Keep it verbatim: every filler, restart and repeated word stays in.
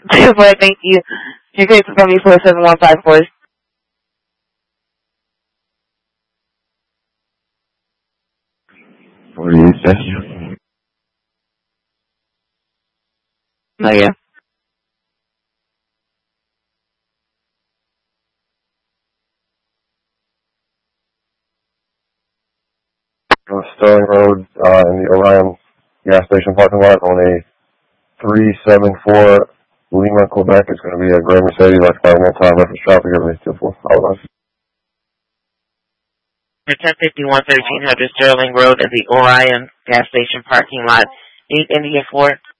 Boy, thank you. Your case is going to be four seven one five four. forty-eight seconds. Oh, yeah. On Sterling Road, uh, in the Orion gas station parking lot on a three seven four Lima, Quebec. It's going to be a gray Mercedes, occupied multi reference traffic, everything's two four. Outline. ten fifty-one, thirteen hundred Sterling Road in the Orion gas station parking lot. eight India four.